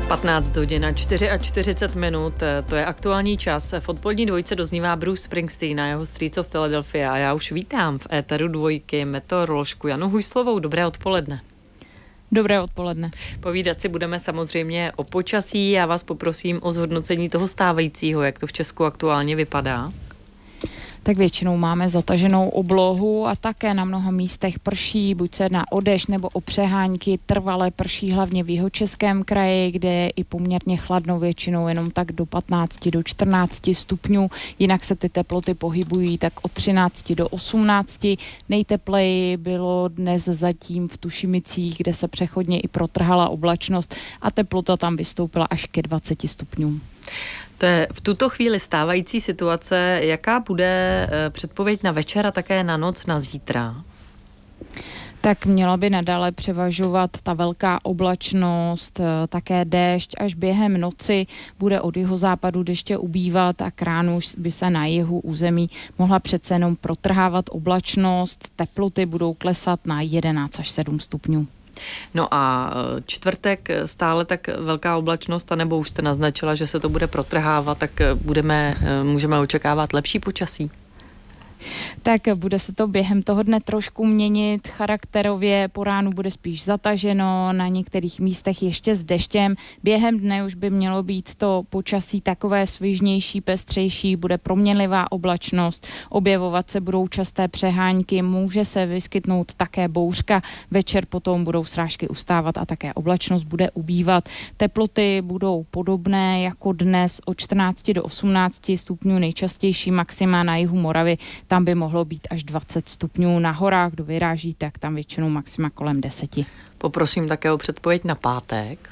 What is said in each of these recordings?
15 hodin a 44 minut, to je aktuální čas. V odpolední dvojce doznívá Bruce Springsteen a jeho Streets of Philadelphia a já už vítám v éteru dvojky meteoroložku Janu Hujslovou. Dobré odpoledne. Dobré odpoledne. Povídat si budeme samozřejmě o počasí. Já vás poprosím o zhodnocení toho stávajícího, jak to v Česku aktuálně vypadá. Tak většinou máme zataženou oblohu a také na mnoha místech prší, buď se jedná o déšť nebo o přehánky. Trvale prší hlavně v Jihočeském kraji, kde je i poměrně chladno, většinou jenom tak do 15 do 14 stupňů. Jinak se ty teploty pohybují tak od 13 do 18. Nejtepleji bylo dnes zatím v Tušimicích, kde se přechodně i protrhala oblačnost a teplota tam vystoupila až ke 20 stupňům. To je v tuto chvíli stávající situace. Jaká bude předpověď na večer a také na noc na zítra? Tak měla by nadále převažovat ta velká oblačnost, také déšť. Až během noci bude od jihozápadu deště ubývat a k ránu by se na jihu území mohla přece jenom protrhávat oblačnost. Teploty budou klesat na 11 až 7 stupňů. No a čtvrtek stále tak velká oblačnost, anebo už jste naznačila, že se to bude protrhávat, tak můžeme očekávat lepší počasí? Tak bude se to během toho dne trošku měnit charakterově, po ránu bude spíš zataženo, na některých místech ještě s deštěm. Během dne už by mělo být to počasí takové svižnější, pestřejší, bude proměnlivá oblačnost, objevovat se budou časté přehánky, může se vyskytnout také bouřka, večer potom budou srážky ustávat a také oblačnost bude ubývat. Teploty budou podobné jako dnes od 14 do 18 stupňů, nejčastější maxima na jihu Moravy, tam by mohlo být až 20 stupňů, na horách, kdo vyráží, tak tam většinou maxima kolem 10. Poprosím také o předpověď na pátek.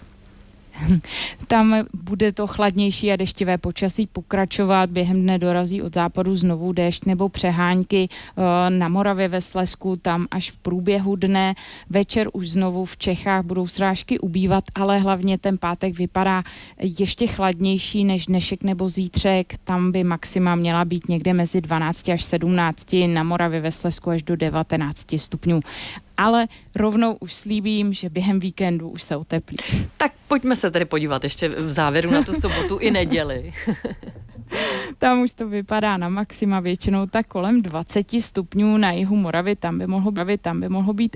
Tam bude to chladnější a deštivé počasí pokračovat. Během dne dorazí od západu znovu déšť nebo přehánky. Na Moravě ve Slezsku tam až v průběhu dne. Večer už znovu v Čechách budou srážky ubývat, ale hlavně ten pátek vypadá ještě chladnější než dnešek nebo zítřek. Tam by maxima měla být někde mezi 12 až 17, na Moravě ve Slezsku až do 19 stupňů. Ale rovnou už slíbím, že během víkendu už se oteplí. Tak pojďme se tedy podívat ještě v závěru na tu sobotu i neděli. Tam už to vypadá na maxima většinou tak kolem 20 stupňů, na jihu Moravy, tam by mohlo být